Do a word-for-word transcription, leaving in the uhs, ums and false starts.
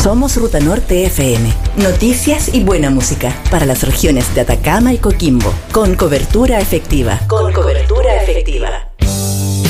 Somos Ruta Norte F M. Noticias y buena música para las regiones de Atacama y Coquimbo. Con cobertura efectiva. Con cobertura efectiva.